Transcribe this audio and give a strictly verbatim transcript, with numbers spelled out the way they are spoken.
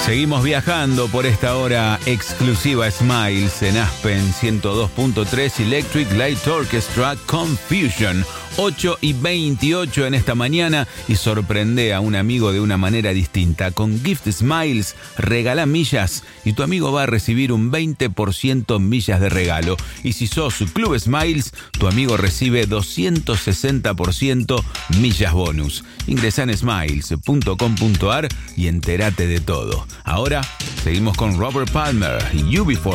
Seguimos viajando por esta hora exclusiva Smiles en Aspen ciento dos punto tres Electric Light Orchestra Confusion. ocho y veintiocho en esta mañana y sorprende a un amigo de una manera distinta. Con Gift Smiles, regala millas y tu amigo va a recibir un veinte por ciento millas de regalo. Y si sos Club Smiles, tu amigo recibe doscientos sesenta por ciento millas bonus. Ingresá en smiles punto com punto a r y entérate de todo. Ahora seguimos con Robert Palmer y U B cuatro.